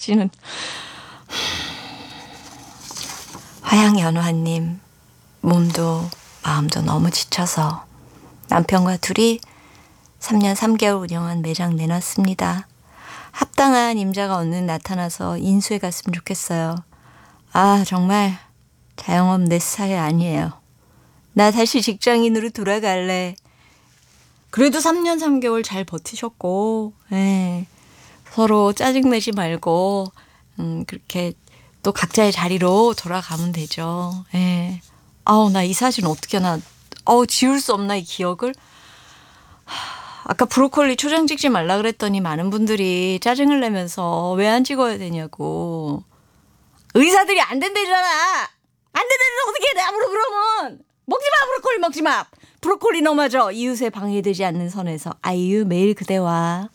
씨는. 화양연화님, 몸도 마음도 너무 지쳐서 남편과 둘이 3년 3개월 운영한 매장 내놨습니다. 합당한 임자가 얼른 나타나서 인수해 갔으면 좋겠어요. 아, 정말 자영업 내 스타일 아니에요. 나 다시 직장인으로 돌아갈래. 그래도 3년 3개월 잘 버티셨고, 예. 서로 짜증내지 말고 그렇게 또 각자의 자리로 돌아가면 되죠. 예. 아우, 나 이 사진 어떻게 지울 수 없나 이 기억을. 아까 브로콜리 초장 찍지 말라 그랬더니 많은 분들이 짜증을 내면서 왜 안 찍어야 되냐고. 의사들이 안 된대잖아. 안 된다는데 어떻게 해, 나무로 그러면. 먹지 마, 브로콜리 먹지 마. 브로콜리 넘어져. 이웃에 방해되지 않는 선에서. 아이유 매일 그대와.